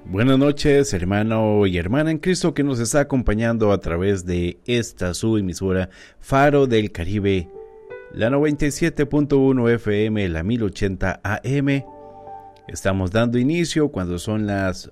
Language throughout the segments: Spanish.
Buenas noches, hermano y hermana en Cristo que nos está acompañando a través de esta su emisora Faro del Caribe, la 97.1 FM, la 1080 AM. Estamos dando inicio cuando son las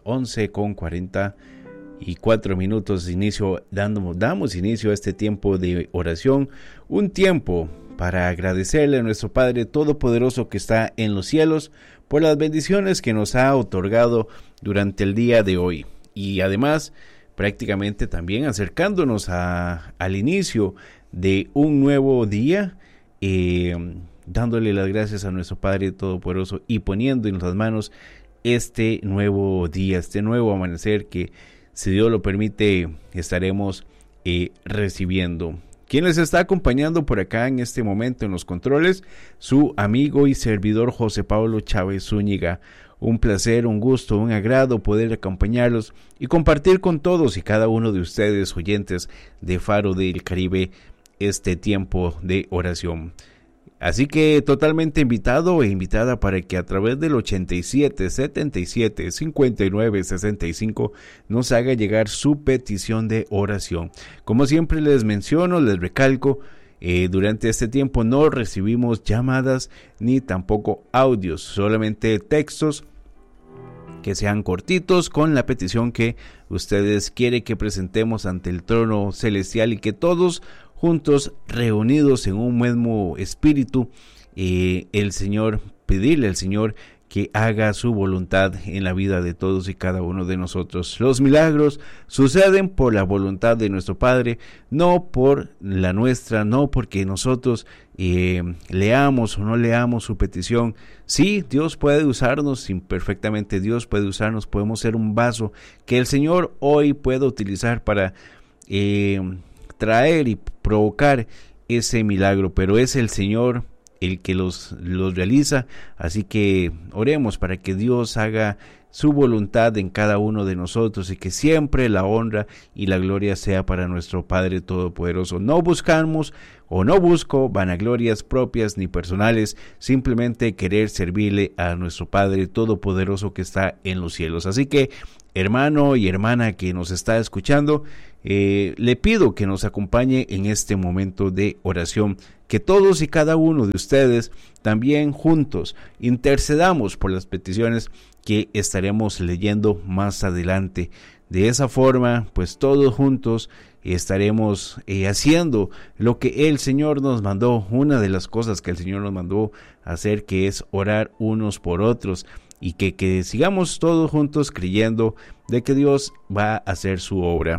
11:44 damos inicio a este tiempo de oración, un tiempo para agradecerle a nuestro Padre Todopoderoso que está en los cielos por las bendiciones que nos ha otorgado durante el día de hoy, y además prácticamente también acercándonos al inicio de un nuevo día, dándole las gracias a nuestro Padre Todopoderoso y poniendo en las manos este nuevo día, este nuevo amanecer que, si Dios lo permite, estaremos recibiendo. ¿Quién les está acompañando por acá en este momento en los controles? Su amigo y servidor José Pablo Chávez Zúñiga. Un placer, un gusto, un agrado poder acompañarlos y compartir con todos y cada uno de ustedes, oyentes de Faro del Caribe, este tiempo de oración. Así que totalmente invitado e invitada para que a través del 87 77 59 65 nos haga llegar su petición de oración. Como siempre les menciono, les recalco, durante este tiempo no recibimos llamadas ni tampoco audios, solamente textos que sean cortitos con la petición que ustedes quieren que presentemos ante el trono celestial y que todos juntos, reunidos en un mismo espíritu, pedirle al Señor que haga su voluntad en la vida de todos y cada uno de nosotros. Los milagros suceden por la voluntad de nuestro Padre, no por la nuestra, no porque nosotros leamos o no leamos su petición. Sí, Dios puede usarnos imperfectamente, Dios puede usarnos, podemos ser un vaso que el Señor hoy pueda utilizar para traer y provocar ese milagro, pero es el Señor el que los realiza. Así que oremos para que Dios haga su voluntad en cada uno de nosotros y que siempre la honra y la gloria sea para nuestro Padre Todopoderoso. No buscamos o no busco vanaglorias propias ni personales, simplemente querer servirle a nuestro Padre Todopoderoso que está en los cielos. Así que, hermano y hermana que nos está escuchando, le pido que nos acompañe en este momento de oración, que todos y cada uno de ustedes también juntos intercedamos por las peticiones que estaremos leyendo más adelante. De esa forma, pues todos juntos estaremos haciendo lo que el Señor nos mandó, una de las cosas que el Señor nos mandó hacer, que es orar unos por otros, y que sigamos todos juntos creyendo de que Dios va a hacer su obra.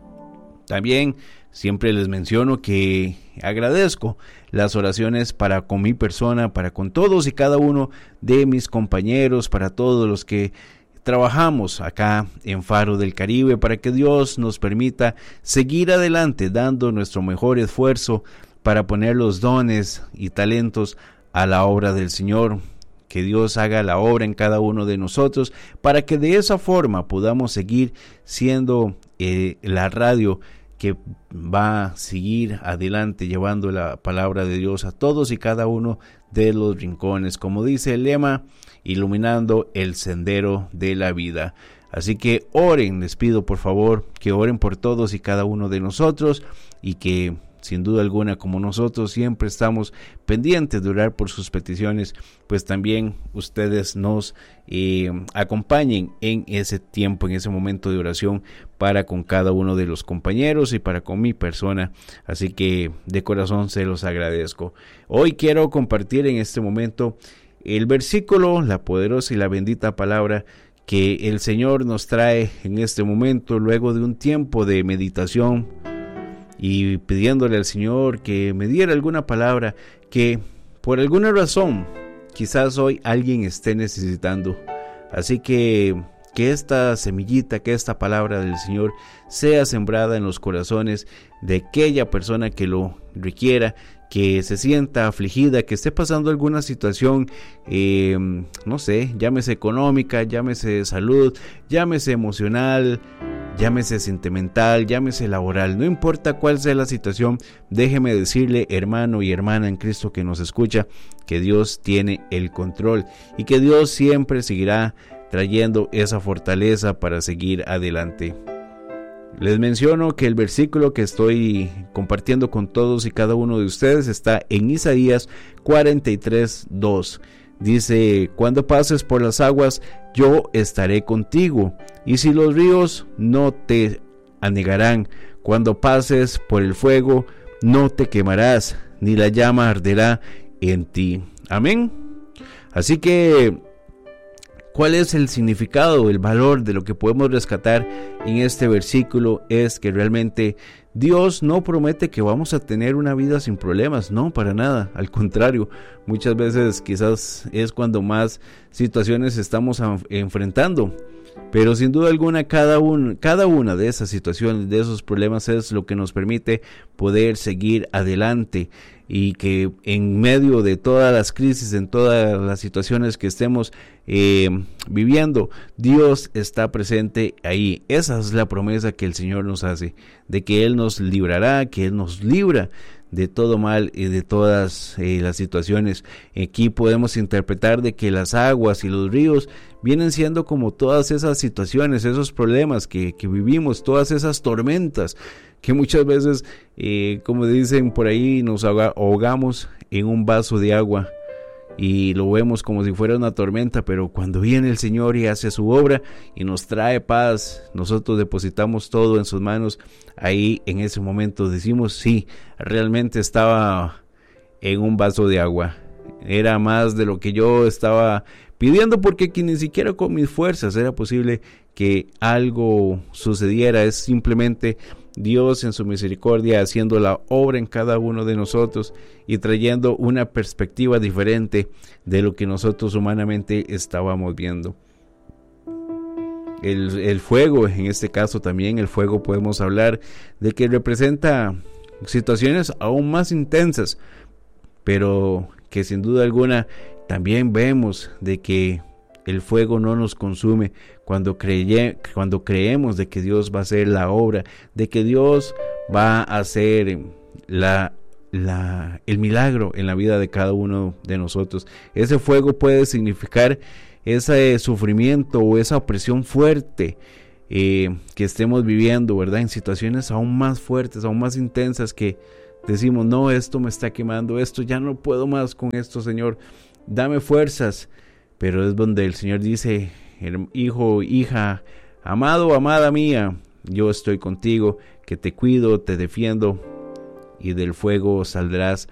También siempre les menciono que agradezco las oraciones para con mi persona, para con todos y cada uno de mis compañeros, para todos los que trabajamos acá en Faro del Caribe, para que Dios nos permita seguir adelante dando nuestro mejor esfuerzo para poner los dones y talentos a la obra del Señor. Que Dios haga la obra en cada uno de nosotros para que de esa forma podamos seguir siendo la radio que va a seguir adelante llevando la palabra de Dios a todos y cada uno de los rincones, como dice el lema, iluminando el sendero de la vida. Así que oren, les pido por favor que oren por todos y cada uno de nosotros, y que sin duda alguna, como nosotros siempre estamos pendientes de orar por sus peticiones, pues también ustedes nos acompañen en ese tiempo, en ese momento de oración para con cada uno de los compañeros y para con mi persona. Así que de corazón se los agradezco. Hoy quiero compartir en este momento el versículo, la poderosa y la bendita palabra que el Señor nos trae en este momento, luego de un tiempo de meditación y pidiéndole al Señor que me diera alguna palabra que por alguna razón quizás hoy alguien esté necesitando. Así que esta semillita, que esta palabra del Señor sea sembrada en los corazones de aquella persona que lo requiera, que se sienta afligida, que esté pasando alguna situación, no sé, llámese económica, llámese de salud, llámese emocional, llámese sentimental, llámese laboral, no importa cuál sea la situación, déjeme decirle, hermano y hermana en Cristo que nos escucha, que Dios tiene el control y que Dios siempre seguirá trayendo esa fortaleza para seguir adelante. Les menciono que el versículo que estoy compartiendo con todos y cada uno de ustedes está en Isaías 43:2. Dice: cuando pases por las aguas, yo estaré contigo, y si los ríos no te anegarán. Cuando pases por el fuego, no te quemarás, ni la llama arderá en ti. Amén. Así que, ¿cuál es el significado, el valor de lo que podemos rescatar en este versículo? Es que realmente Dios no promete que vamos a tener una vida sin problemas, no, para nada, al contrario, muchas veces quizás es cuando más situaciones estamos enfrentando, pero sin duda alguna cada una de esas situaciones, de esos problemas es lo que nos permite poder seguir adelante, y que en medio de todas las crisis, en todas las situaciones que estemos viviendo, Dios está presente ahí. Esa es la promesa que el Señor nos hace, de que Él nos librará, que Él nos libra de todo mal y de todas las situaciones. Aquí podemos interpretar de que las aguas y los ríos vienen siendo como todas esas situaciones, esos problemas que vivimos, todas esas tormentas que muchas veces, como dicen por ahí, nos ahogamos en un vaso de agua y lo vemos como si fuera una tormenta, pero cuando viene el Señor y hace su obra y nos trae paz, nosotros depositamos todo en sus manos. Ahí en ese momento decimos: sí, realmente estaba en un vaso de agua, era más de lo que yo estaba pidiendo, porque ni siquiera con mis fuerzas era posible que algo sucediera. Es simplemente Dios en su misericordia haciendo la obra en cada uno de nosotros y trayendo una perspectiva diferente de lo que nosotros humanamente estábamos viendo. El fuego, en este caso también el fuego, podemos hablar de que representa situaciones aún más intensas, pero que sin duda alguna también vemos de que el fuego no nos consume cuando creemos de que Dios va a hacer la obra, de que Dios va a hacer el milagro en la vida de cada uno de nosotros. Ese fuego puede significar ese sufrimiento o esa opresión fuerte que estemos viviendo, ¿verdad? En situaciones aún más fuertes, aún más intensas, que decimos: no, esto me está quemando, esto ya no puedo más con esto, Señor, dame fuerzas. Pero es donde el Señor dice: hijo, hija, amado, amada mía, yo estoy contigo, que te cuido, te defiendo, y del fuego saldrás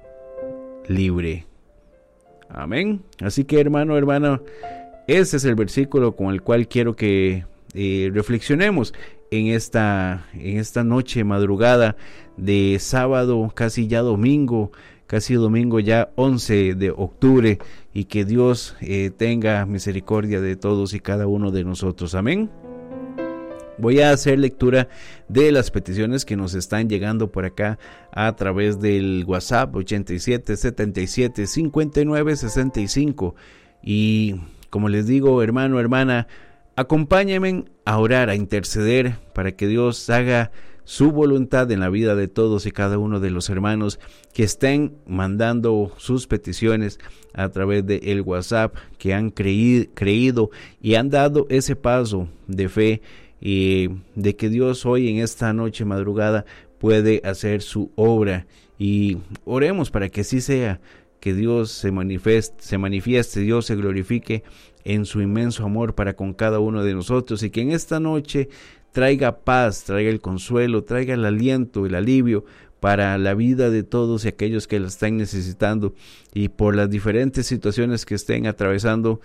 libre. Amén. Así que, hermano, hermana, ese es el versículo con el cual quiero que reflexionemos en esta noche madrugada de sábado, casi domingo ya 11 de octubre, y que Dios tenga misericordia de todos y cada uno de nosotros. Amén. Voy a hacer lectura de las peticiones que nos están llegando por acá a través del WhatsApp 87 77 59 65. Y como les digo, hermano, hermana, acompáñenme a orar, a interceder para que Dios haga su voluntad en la vida de todos y cada uno de los hermanos que estén mandando sus peticiones a través de el WhatsApp, que han creído y han dado ese paso de fe, y de que Dios hoy en esta noche madrugada puede hacer su obra. Y oremos para que así sea, que Dios se manifieste, Dios se glorifique en su inmenso amor para con cada uno de nosotros, y que en esta noche traiga paz, traiga el consuelo, traiga el aliento, el alivio para la vida de todos y aquellos que la están necesitando, y por las diferentes situaciones que estén atravesando,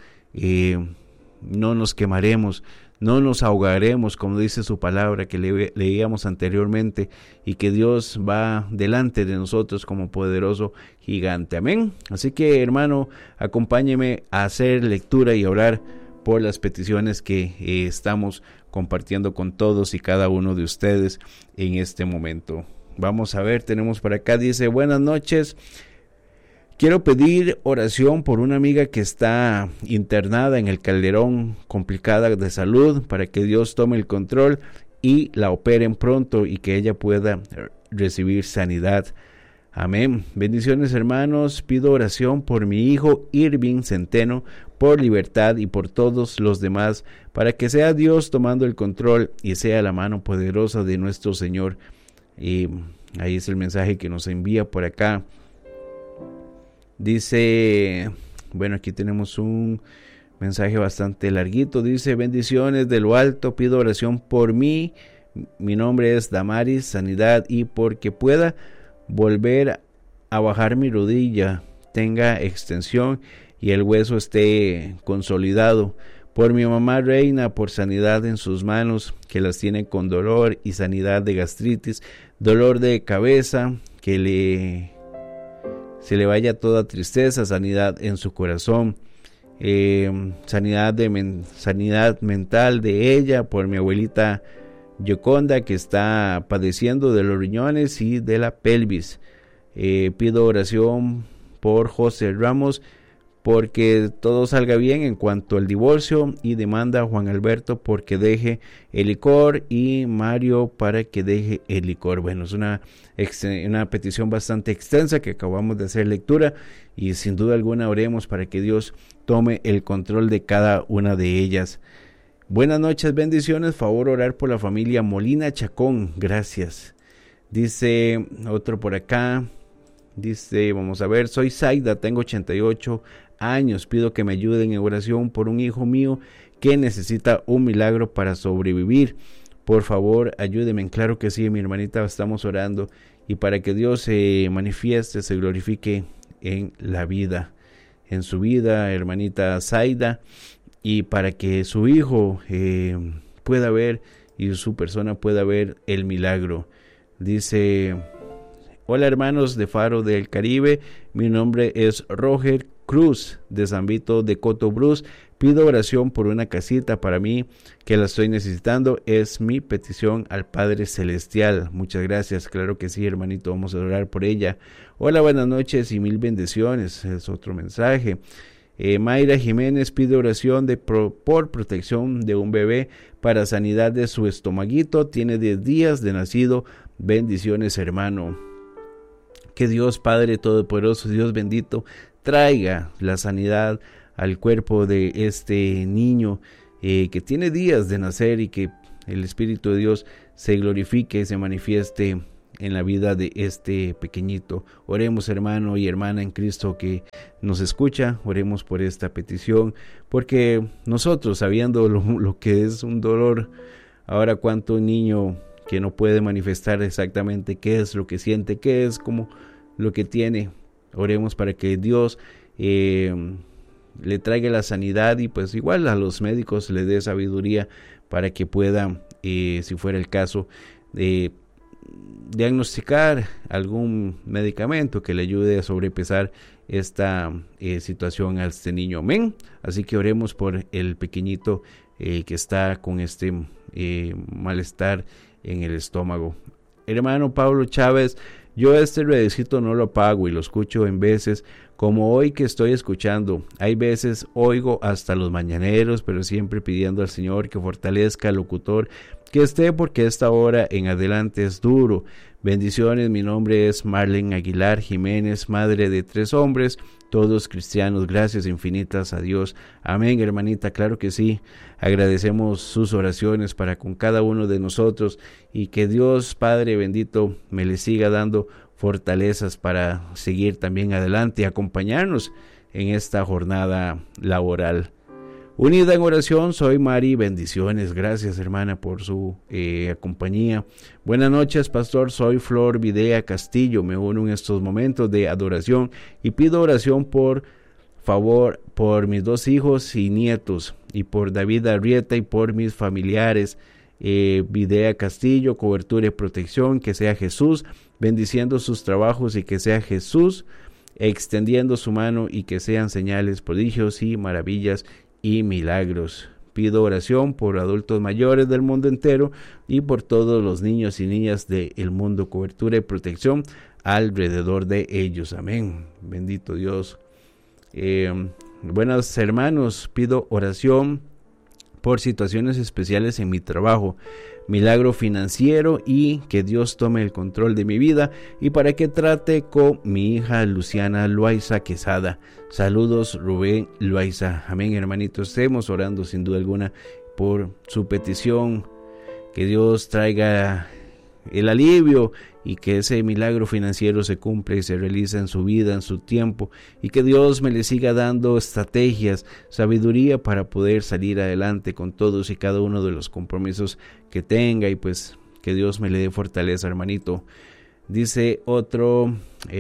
no nos quemaremos, no nos ahogaremos, como dice su palabra que leíamos anteriormente, y que Dios va delante de nosotros como poderoso gigante. Amén. Así que, hermano, acompáñeme a hacer lectura y a orar por las peticiones que estamos compartiendo con todos y cada uno de ustedes en este momento. Vamos a ver, tenemos por acá, dice: buenas noches, quiero pedir oración por una amiga que está internada en el Calderón, complicada de salud, para que Dios tome el control y la operen pronto y que ella pueda recibir sanidad. Amén. Bendiciones, hermanos. Pido oración por mi hijo Irving Centeno, por libertad y por todos los demás, para que sea Dios tomando el control y sea la mano poderosa de nuestro Señor. Y ahí es el mensaje que nos envía por acá. Dice, bueno, aquí tenemos un mensaje bastante larguito. Dice: bendiciones de lo alto, pido oración por mí. Mi nombre es Damaris, sanidad y porque pueda volver a bajar mi rodilla, tenga extensión y el hueso esté consolidado. Por mi mamá Reina, por sanidad en sus manos, que las tiene con dolor, y sanidad de gastritis, dolor de cabeza, que se le vaya toda tristeza, sanidad en su corazón, sanidad mental de ella, por mi abuelita Yoconda, que está padeciendo de los riñones y de la pelvis. Pido oración por José Ramos, porque todo salga bien en cuanto al divorcio, y demanda a Juan Alberto porque deje el licor, y Mario para que deje el licor. Bueno, es una petición bastante extensa que acabamos de hacer lectura, y sin duda alguna oremos para que Dios tome el control de cada una de ellas. Buenas noches, bendiciones, favor orar por la familia Molina Chacón, gracias. Dice otro por acá, dice, vamos a ver, soy Zaida, tengo 88 años, pido que me ayuden en oración por un hijo mío que necesita un milagro para sobrevivir. Por favor, ayúdenme. Claro que sí, mi hermanita, estamos orando, y para que Dios se manifieste, se glorifique en la vida, en su vida, hermanita Zaida, y para que su hijo pueda ver, y su persona pueda ver el milagro. Dice: hola hermanos de Faro del Caribe, mi nombre es Roger Cruz de San Vito de Cotobruz, pido oración por una casita para mí que la estoy necesitando, es mi petición al Padre Celestial. Muchas gracias, claro que sí, hermanito, vamos a orar por ella. Hola, buenas noches y mil bendiciones, es otro mensaje. Mayra Jiménez pide oración por protección de un bebé para sanidad de su estomaguito, tiene 10 días de nacido, bendiciones hermano. Que Dios Padre Todopoderoso, Dios bendito, traiga la sanidad al cuerpo de este niño que tiene días de nacer, y que el Espíritu de Dios se glorifique y se manifieste en la vida de este pequeñito. Oremos, hermano y hermana en Cristo que nos escucha, oremos por esta petición, porque nosotros, sabiendo lo que es un dolor, ahora cuánto niño que no puede manifestar exactamente qué es lo que siente, qué es como lo que tiene. Oremos para que Dios le traiga la sanidad, y pues igual a los médicos le dé sabiduría para que pueda, si fuera el caso, diagnosticar algún medicamento que le ayude a sobrepasar esta situación a este niño. Amén. Así que oremos por el pequeñito que está con este malestar en el estómago. Hermano Pablo Chávez: yo este redecito no lo pago y lo escucho en veces, como hoy que estoy escuchando. Hay veces oigo hasta los mañaneros, pero siempre pidiendo al Señor que fortalezca al locutor, que esté, porque esta hora en adelante es duro. Bendiciones, mi nombre es Marlene Aguilar Jiménez, madre de 3 hombres, todos cristianos. Gracias infinitas a Dios. Amén, hermanita, claro que sí. Agradecemos sus oraciones para con cada uno de nosotros, y que Dios Padre bendito me le siga dando fortalezas para seguir también adelante y acompañarnos en esta jornada laboral. Unida en oración, soy Mari, bendiciones, gracias hermana por su compañía. Buenas noches, pastor, soy Flor Videa Castillo, me uno en estos momentos de adoración y pido oración por favor por mis 2 hijos y nietos, y por David Arrieta, y por mis familiares. Videa Castillo, cobertura y protección, que sea Jesús bendiciendo sus trabajos, y que sea Jesús extendiendo su mano, y que sean señales, prodigios y maravillas y milagros. Pido oración por adultos mayores del mundo entero y por todos los niños y niñas del mundo, cobertura y protección alrededor de ellos. Amén. Bendito Dios. Buenos hermanos, pido oración por situaciones especiales en mi trabajo, milagro financiero y que Dios tome el control de mi vida y para que trate con mi hija Luciana Loaiza Quesada. Saludos, Rubén Loaiza. Amén, hermanitos. Estemos orando sin duda alguna por su petición, que Dios traiga el alivio y que ese milagro financiero se cumpla y se realice en su vida, en su tiempo, y que Dios me le siga dando estrategias, sabiduría para poder salir adelante con todos y cada uno de los compromisos que tenga, y pues que Dios me le dé fortaleza, hermanito. Dice otro,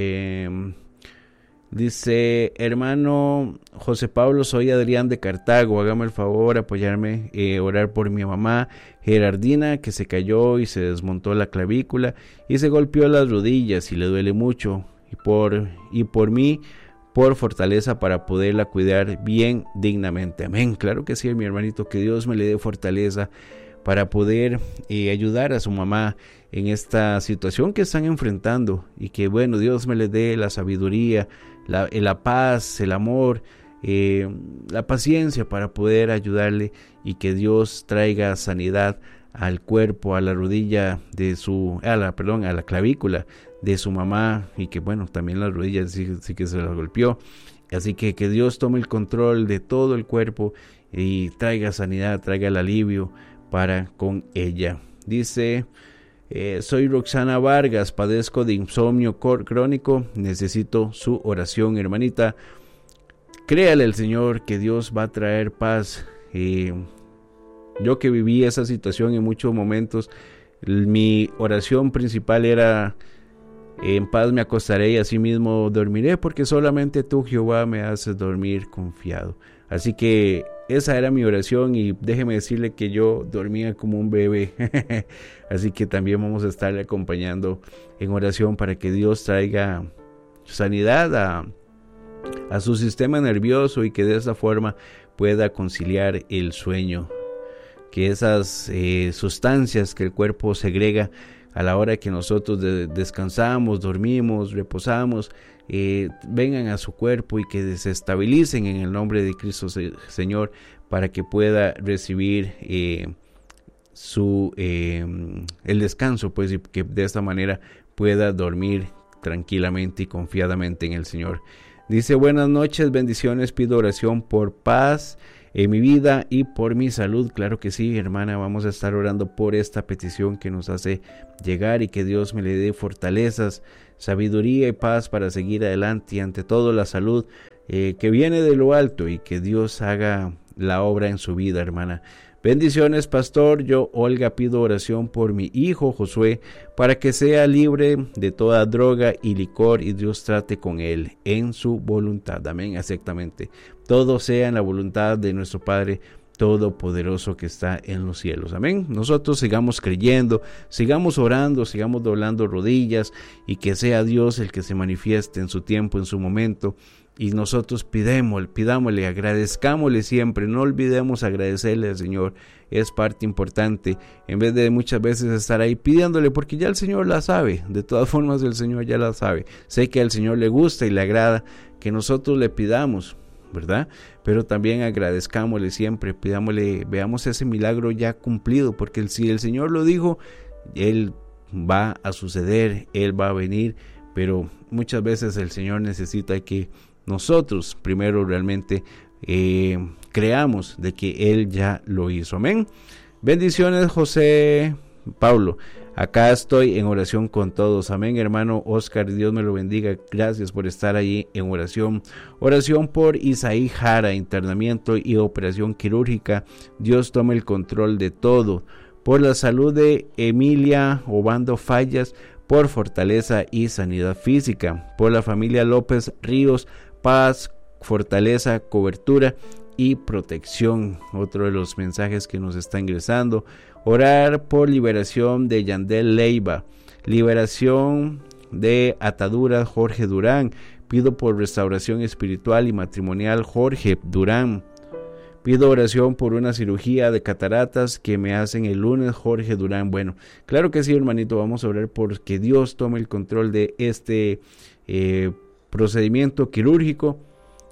dice: hermano José Pablo, soy Adrián de Cartago, hágame el favor apoyarme, orar por mi mamá Gerardina, que se cayó y se desmontó la clavícula y se golpeó las rodillas y le duele mucho, y por mí, por fortaleza para poderla cuidar bien dignamente. Amén. Claro que sí, mi hermanito, que Dios me le dé fortaleza para poder ayudar a su mamá en esta situación que están enfrentando, y que bueno, Dios me le dé la sabiduría, la paz, el amor, la paciencia para poder ayudarle, y que Dios traiga sanidad al cuerpo, a la rodilla de a la clavícula de su mamá, y que bueno, también las rodillas sí que se las golpeó. Así que Dios tome el control de todo el cuerpo y traiga sanidad, traiga el alivio para con ella. Dice: soy Roxana Vargas, padezco de insomnio crónico, necesito su oración, hermanita. Créale al Señor que Dios va a traer paz. Yo que viví esa situación en muchos momentos, mi oración principal era: en paz me acostaré y así mismo dormiré, porque solamente tú, Jehová, me haces dormir confiado. Así que esa era mi oración, y déjeme decirle que yo dormía como un bebé. Así que también vamos a estarle acompañando en oración para que Dios traiga sanidad a su sistema nervioso, y que de esa forma pueda conciliar el sueño. Que esas sustancias que el cuerpo segrega a la hora que nosotros descansamos, dormimos, reposamos, vengan a su cuerpo y que se estabilicen en el nombre de Cristo Señor, para que pueda recibir el descanso, pues, y que de esta manera pueda dormir tranquilamente y confiadamente en el Señor. Dice: buenas noches, bendiciones, pido oración por paz en mi vida y por mi salud. Claro que sí, hermana, vamos a estar orando por esta petición que nos hace llegar, y que Dios me le dé fortalezas, sabiduría y paz para seguir adelante, y ante todo la salud que viene de lo alto, y que Dios haga la obra en su vida, hermana. Bendiciones, pastor. Yo, Olga, pido oración por mi hijo Josué para que sea libre de toda droga y licor, y Dios trate con él en su voluntad. Amén. Exactamente. Todo sea en la voluntad de nuestro Padre Todopoderoso que está en los cielos. Amén. Nosotros sigamos creyendo, sigamos orando, sigamos doblando rodillas, y que sea Dios el que se manifieste en su tiempo, en su momento. Y nosotros pidámosle, agradezcámosle siempre, no olvidemos agradecerle al Señor, es parte importante, en vez de muchas veces estar ahí pidiéndole, porque ya el Señor la sabe, de todas formas el Señor ya la sabe. Sé que al Señor le gusta y le agrada que nosotros le pidamos, ¿verdad? Pero también agradezcámosle siempre, pidámosle, veamos ese milagro ya cumplido, porque si el Señor lo dijo, Él va a suceder, Él va a venir, pero muchas veces el Señor necesita que nosotros primero realmente creamos de que Él ya lo hizo. Amén. Bendiciones, José Pablo. Acá estoy en oración con todos. Amén, hermano Oscar. Dios me lo bendiga. Gracias por estar ahí en oración. Oración por Isaí Jara, internamiento y operación quirúrgica. Dios tome el control de todo. Por la salud de Emilia Obando Fallas, por fortaleza y sanidad física. Por la familia López Ríos, paz, fortaleza, cobertura y protección. Otro de los mensajes que nos está ingresando: orar por liberación de Yandel Leiva, liberación de ataduras Jorge Durán. Pido por restauración espiritual y matrimonial Jorge Durán. Pido oración por una cirugía de cataratas que me hacen el lunes Jorge Durán. Bueno, claro que sí, hermanito, vamos a orar por que Dios tome el control de este procedimiento quirúrgico,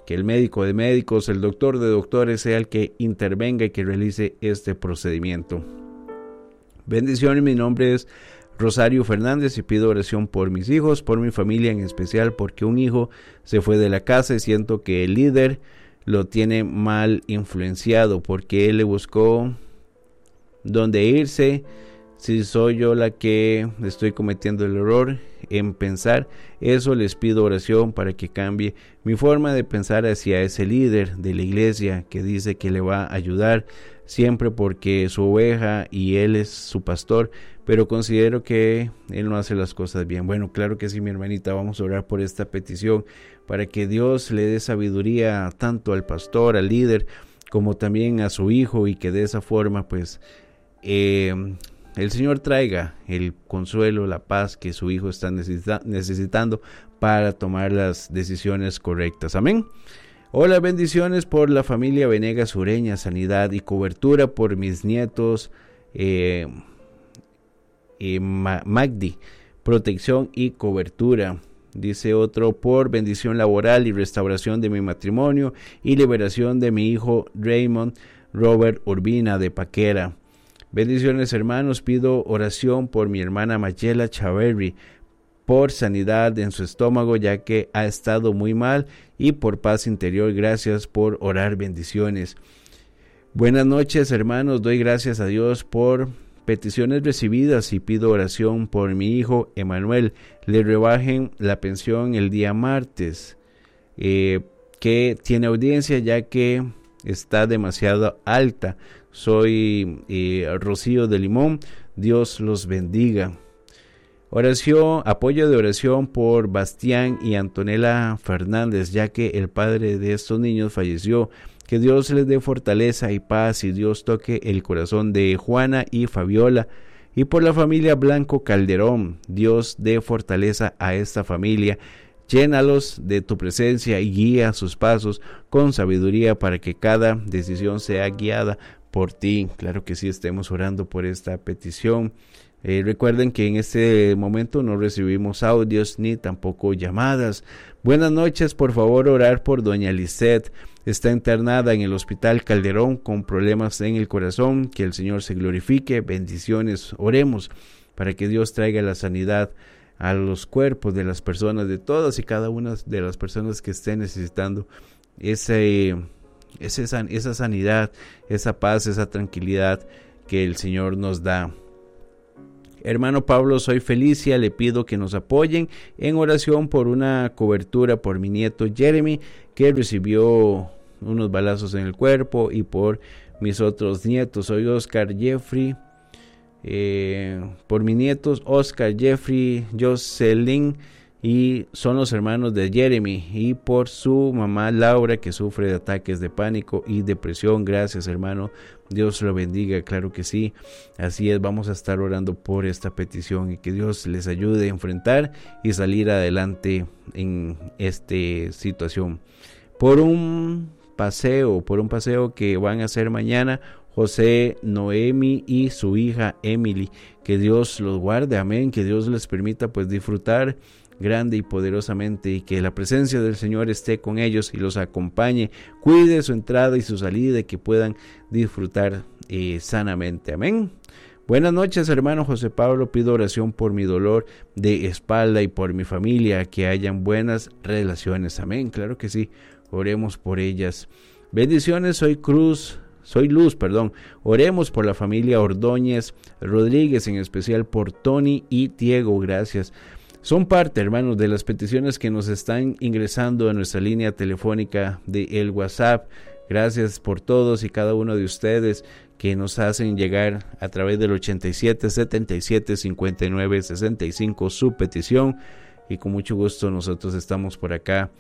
que el médico de médicos, el doctor de doctores sea el que intervenga y que realice este procedimiento. Bendiciones, mi nombre es Rosario Fernández y pido oración por mis hijos, por mi familia en especial, porque un hijo se fue de la casa y siento que el líder lo tiene mal influenciado porque él le buscó dónde irse. Si soy yo la que estoy cometiendo el error en pensar eso, les pido oración para que cambie mi forma de pensar hacia ese líder de la iglesia que dice que le va a ayudar siempre porque es su oveja y él es su pastor, pero considero que él no hace las cosas bien. Bueno, claro que sí, mi hermanita, vamos a orar por esta petición para que Dios le dé sabiduría tanto al pastor, al líder, como también a su hijo, y que de esa forma pues el Señor traiga el consuelo, la paz que su hijo está necesitando para tomar las decisiones correctas. Amén. Hola, bendiciones por la familia Venegas Ureña, sanidad y cobertura por mis nietos Magdi, protección y cobertura. Dice otro, por bendición laboral y restauración de mi matrimonio y liberación de mi hijo Raymond Robert Urbina de Paquera. Bendiciones, hermanos, pido oración por mi hermana Mayela Chaverri, por sanidad en su estómago ya que ha estado muy mal, y por paz interior. Gracias por orar, bendiciones. Buenas noches, hermanos, doy gracias a Dios por peticiones recibidas y pido oración por mi hijo Emanuel, le rebajen la pensión el día martes, que tiene audiencia ya que está demasiado alta. Soy Rocío de Limón, Dios los bendiga. Oración, apoyo de oración por Bastián y Antonella Fernández, ya que el padre de estos niños falleció. Que Dios les dé fortaleza y paz y Dios toque el corazón de Juana y Fabiola. Y por la familia Blanco Calderón, Dios dé fortaleza a esta familia. Llénalos de tu presencia y guía sus pasos con sabiduría para que cada decisión sea guiada por ti. Claro que sí, estemos orando por esta petición. Recuerden que en este momento no recibimos audios ni tampoco llamadas. Buenas noches, por favor orar por doña Lisette. Está internada en el hospital Calderón con problemas en el corazón. Que el Señor se glorifique. Bendiciones. Oremos para que Dios traiga la sanidad a los cuerpos de las personas, de todas y cada una de las personas que estén necesitando esa sanidad, esa paz, esa tranquilidad que el Señor nos da. Hermano Pablo, soy Felicia, le pido que nos apoyen en oración por una cobertura por mi nieto Jeremy, que recibió unos balazos en el cuerpo, y por mis otros nietos. Soy Oscar Jeffrey, por mis nietos Oscar, Jeffrey, Jocelyn, y son los hermanos de Jeremy, y por su mamá Laura, que sufre de ataques de pánico y depresión. Gracias, hermano, Dios lo bendiga. Claro que sí, así es, vamos a estar orando por esta petición y que Dios les ayude a enfrentar y salir adelante en esta situación. Por un paseo que van a hacer mañana José, Noemi y su hija Emily, que Dios los guarde, amén, que Dios les permita pues disfrutar grande y poderosamente, y que la presencia del Señor esté con ellos y los acompañe, cuide su entrada y su salida, y que puedan disfrutar sanamente, amén. Buenas noches, hermano José Pablo, pido oración por mi dolor de espalda y por mi familia, que hayan buenas relaciones, amén. Claro que sí, oremos por ellas. Bendiciones, soy Luz, oremos por la familia Ordóñez Rodríguez, en especial por Tony y Diego. Gracias. Son parte, hermanos, de las peticiones que nos están ingresando a nuestra línea telefónica de el WhatsApp. Gracias por todos y cada uno de ustedes que nos hacen llegar a través del 87 77 59 65 su petición, y con mucho gusto nosotros estamos por acá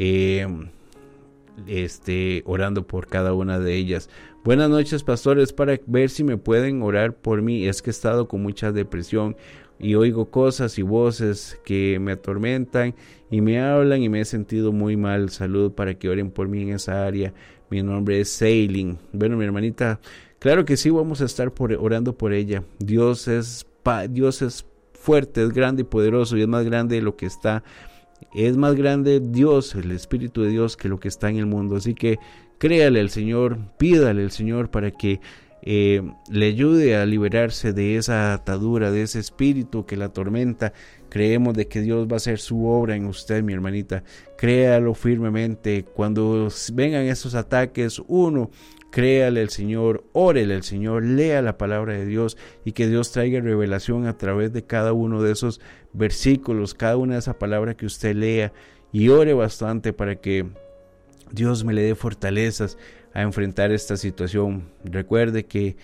orando por cada una de ellas. Buenas noches, pastores, para ver si me pueden orar por mí. Es que he estado con mucha depresión y oigo cosas y voces que me atormentan y me hablan y me he sentido muy mal. Salud, para que oren por mí en esa área. Mi nombre es Sailing. Bueno, mi hermanita, claro que sí, vamos a estar orando por ella. Dios es fuerte, es grande y poderoso, y es más grande de lo que está Es más grande Dios, el Espíritu de Dios, que lo que está en el mundo. Así que créale al Señor, pídale al Señor para que le ayude a liberarse de esa atadura, de ese espíritu que la atormenta. Creemos de que Dios va a hacer su obra en usted, mi hermanita. Créalo firmemente. Cuando vengan esos ataques, créale al Señor, órele al Señor, lea la palabra de Dios y que Dios traiga revelación a través de cada uno de esos versículos, cada una de esas palabras que usted lea, y ore bastante para que Dios me le dé fortalezas a enfrentar esta situación. Recuerde que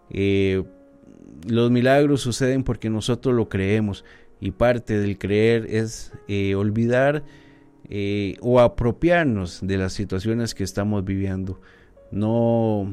los milagros suceden porque nosotros lo creemos, y parte del creer es olvidar o apropiarnos de las situaciones que estamos viviendo. No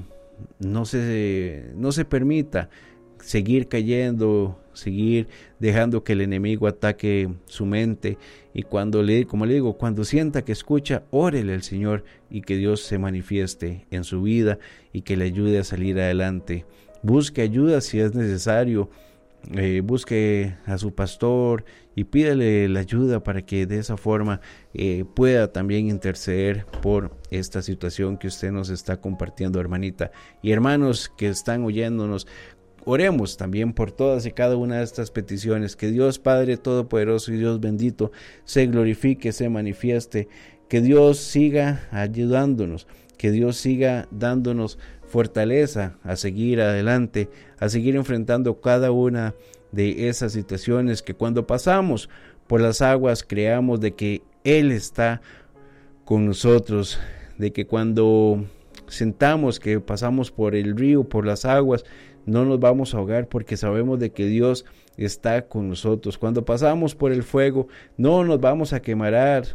se permita seguir cayendo, seguir dejando que el enemigo ataque su mente. Y como le digo, cuando sienta que escucha, órele al Señor y que Dios se manifieste en su vida y que le ayude a salir adelante. Busque ayuda si es necesario. Busque a su pastor y pídele la ayuda para que de esa forma pueda también interceder por esta situación que usted nos está compartiendo, hermanita. Y hermanos que están oyéndonos, oremos también por todas y cada una de estas peticiones. Que Dios Padre Todopoderoso y Dios bendito se glorifique, se manifieste. Que Dios siga ayudándonos, que Dios siga dándonos fortaleza a seguir adelante, a seguir enfrentando cada una de esas situaciones, que cuando pasamos por las aguas creamos de que Él está con nosotros, de que cuando sentamos que pasamos por el río, por las aguas, no nos vamos a ahogar porque sabemos de que Dios está con nosotros. Cuando pasamos por el fuego, no nos vamos a quemar,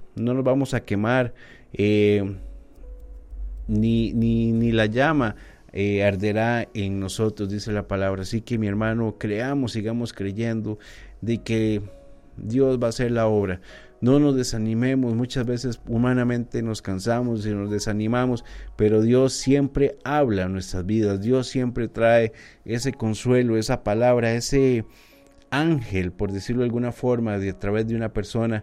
ni la llama arderá en nosotros, dice la palabra. Así que mi hermano, creamos, sigamos creyendo de que Dios va a hacer la obra. No nos desanimemos. Muchas veces humanamente nos cansamos y nos desanimamos, pero Dios siempre habla a nuestras vidas. Dios siempre trae ese consuelo, esa palabra, ese ángel, por decirlo de alguna forma, a través de una persona,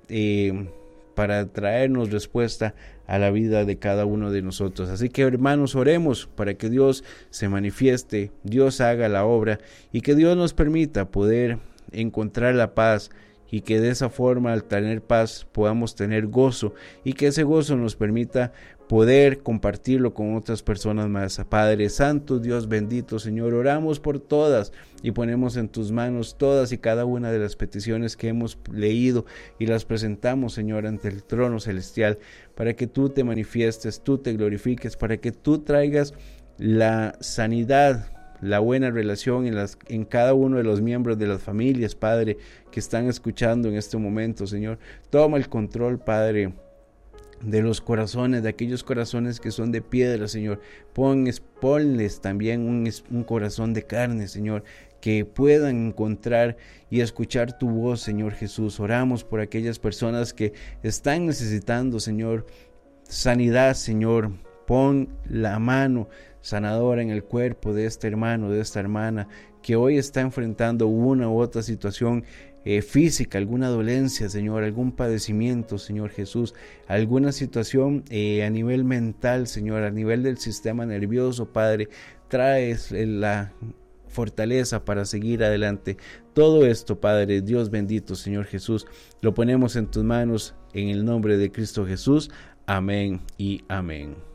para traernos respuesta a la vida de cada uno de nosotros. Así que hermanos, oremos para que Dios se manifieste, Dios haga la obra y que Dios nos permita poder encontrar la paz, y que de esa forma, al tener paz, podamos tener gozo, y que ese gozo nos permita poder compartirlo con otras personas más. Padre Santo, Dios bendito, Señor, oramos por todas y ponemos en tus manos todas y cada una de las peticiones que hemos leído y las presentamos, Señor, ante el trono celestial, para que tú te manifiestes, tú te glorifiques, para que tú traigas la sanidad, la buena relación en cada uno de los miembros de las familias, Padre, que están escuchando en este momento, Señor. Toma el control, Padre, de los corazones, de aquellos corazones que son de piedra, Señor. Ponles también un corazón de carne, Señor, que puedan encontrar y escuchar tu voz, Señor Jesús. Oramos por aquellas personas que están necesitando, Señor, sanidad, Señor. Pon la mano sanadora en el cuerpo de este hermano, de esta hermana, que hoy está enfrentando una u otra situación física, alguna dolencia, Señor, algún padecimiento, Señor Jesús, alguna situación a nivel mental, Señor, a nivel del sistema nervioso, Padre. Traes la fortaleza para seguir adelante. Todo esto, Padre, Dios bendito, Señor Jesús, lo ponemos en tus manos, en el nombre de Cristo Jesús. Amén y amén.